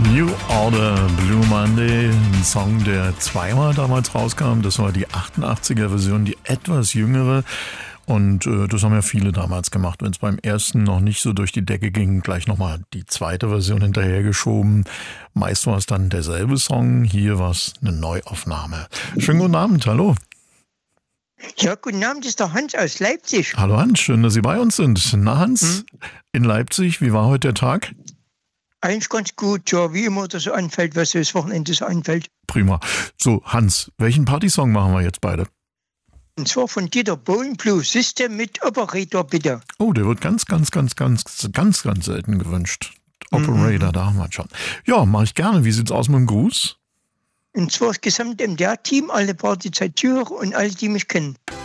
New Order Blue Monday, ein Song, der zweimal damals rauskam. Das war die 88er-Version, die etwas jüngere. Und das haben ja viele damals gemacht. Wenn es beim ersten noch nicht so durch die Decke ging, gleich nochmal die zweite Version hinterhergeschoben. Meist war es dann derselbe Song. Hier war es eine Neuaufnahme. Schönen guten Abend, hallo. Ja, guten Abend, das ist der Hans aus Leipzig. Hallo Hans, schön, dass Sie bei uns sind. Na Hans, in Leipzig, wie war heute der Tag? Eigentlich ganz gut, ja, wie immer das so anfällt, was so das Wochenende so anfällt. Prima. So, Hans, welchen Partysong machen wir jetzt beide? Und zwar von Dieter Bohlen, Blue System mit Operator, bitte. Oh, der wird ganz selten gewünscht. Operator, da haben wir schon. Ja, mache ich gerne. Wie sieht's aus mit dem Gruß? Und zwar das gesamte MDR-Team, alle Partyzeit-Türer und alle, die mich kennen.